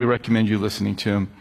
recommend you listening to him.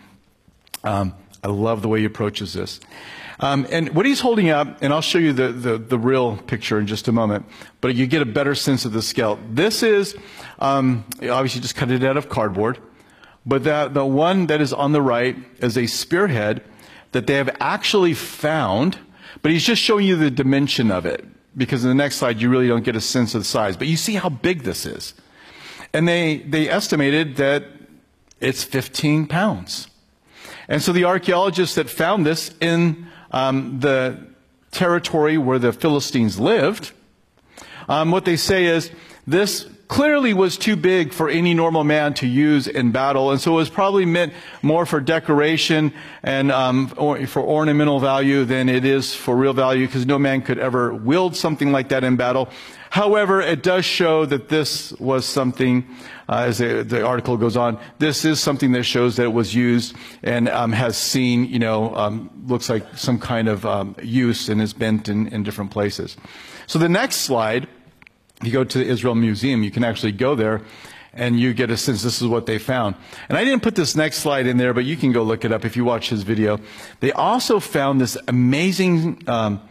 I love the way he approaches this. And what he's holding up, and I'll show you the real picture in just a moment, but you get a better sense of the scale. This is, obviously just cut it out of cardboard, but the one that is on the right is a spearhead that they have actually found, but he's just showing you the dimension of it, because in the next slide you really don't get a sense of the size. But you see how big this is. And they estimated that it's 15 pounds. And so the archaeologists that found this in the territory where the Philistines lived, what they say is this clearly was too big for any normal man to use in battle, and so it was probably meant more for decoration and or for ornamental value than it is for real value, because no man could ever wield something like that in battle. However, it does show that this was something, as the article goes on, this is something that shows that it was used and has seen, looks like some kind of use and is bent in different places. So the next slide, if you go to the Israel Museum, you can actually go there and you get a sense this is what they found. And I didn't put this next slide in there, but you can go look it up if you watch his video. They also found this amazing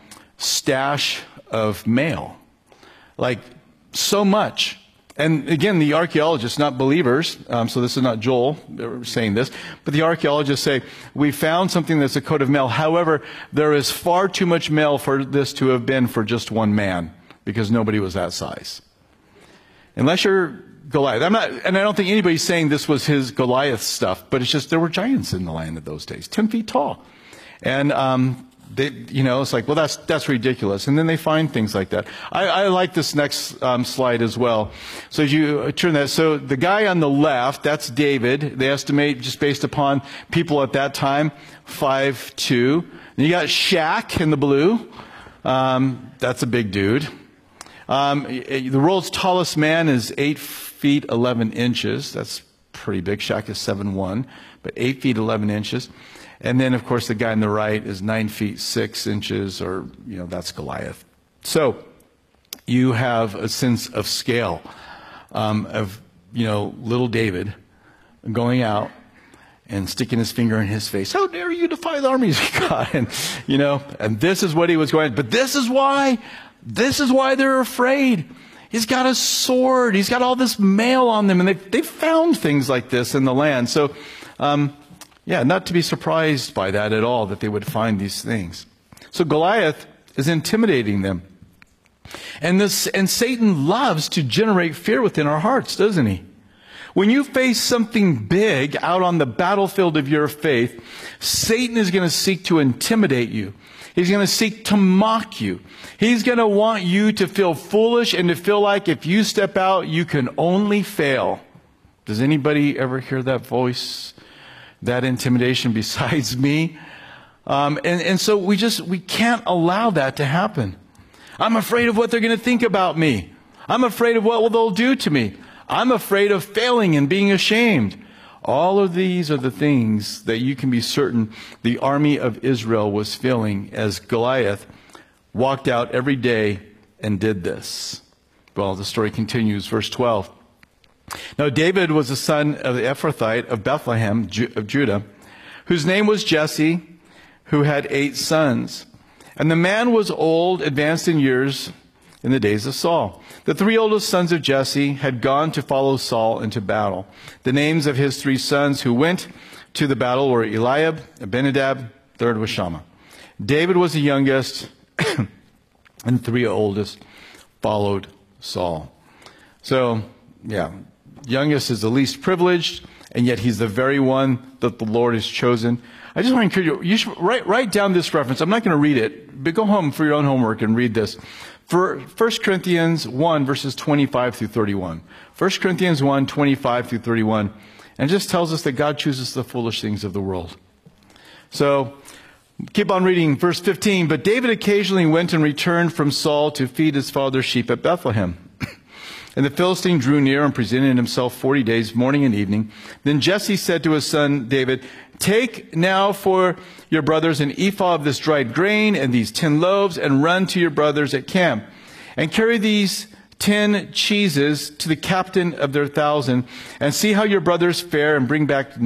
stash of mail. Like, so much. And again, the archaeologists, not believers, so this is not Joel saying this, but the archaeologists say, we found something that's a coat of mail. However, there is far too much mail for this to have been for just one man, because nobody was that size. Unless you're Goliath. And I don't think anybody's saying this was his Goliath stuff, but it's just there were giants in the land of those days, 10 feet tall. And it's like, well, that's ridiculous. And then they find things like that. I like this next slide as well. So as you turn that, so the guy on the left, that's David. They estimate, just based upon people at that time, 5'2". And you got Shaq in the blue. That's a big dude. The world's tallest man is 8 feet 11 inches. That's pretty big. Shaq is 7'1", but 8 feet 11 inches. And then, of course, the guy on the right is 9 feet 6 inches, or, that's Goliath. So you have a sense of scale of, little David going out and sticking his finger in his face. How dare you defy the armies of God? And, and this is what he was going, but this is why they're afraid. He's got a sword. He's got all this mail on them. And they found things like this in the land. So, not to be surprised by that at all, that they would find these things. So Goliath is intimidating them. And Satan loves to generate fear within our hearts, doesn't he? When you face something big out on the battlefield of your faith, Satan is going to seek to intimidate you. He's going to seek to mock you. He's going to want you to feel foolish and to feel like if you step out, you can only fail. Does anybody ever hear that voice, that intimidation besides me? And so we can't allow that to happen. I'm afraid of what they're going to think about me. I'm afraid of what they'll do to me. I'm afraid of failing and being ashamed. All of these are the things that you can be certain the army of Israel was feeling as Goliath walked out every day and did this. Well, the story continues, verse 12. Now David was the son of the Ephrathite of Bethlehem, of Judah, whose name was Jesse, who had 8 sons. And the man was old, advanced in years, in the days of Saul. The 3 oldest sons of Jesse had gone to follow Saul into battle. The names of his 3 sons who went to the battle were Eliab, Abinadab, third was Shammah. David was the youngest, and the 3 oldest followed Saul. So, youngest is the least privileged, and yet he's the very one that the Lord has chosen. I just want to encourage you, you should write down this reference. I'm not going to read it, but go home for your own homework and read this. For 1 Corinthians 1, verses 25 through 31. 1 Corinthians 1, 25 through 31. And it just tells us that God chooses the foolish things of the world. So, keep on reading verse 15. But David occasionally went and returned from Saul to feed his father's sheep at Bethlehem. And the Philistine drew near and presented himself 40 days, morning and evening. Then Jesse said to his son David, take now for your brothers an ephah of this dried grain and these 10 loaves, and run to your brothers at camp. And carry these 10 cheeses to the captain of their 1,000, and see how your brothers fare, and bring back